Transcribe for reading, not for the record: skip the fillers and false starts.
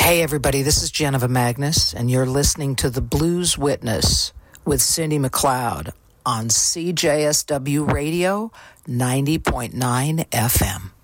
Hey, everybody, this is Geneva Magnus, and you're listening to The Blues Witness with Cindy McLeod on CJSW Radio 90.9 FM.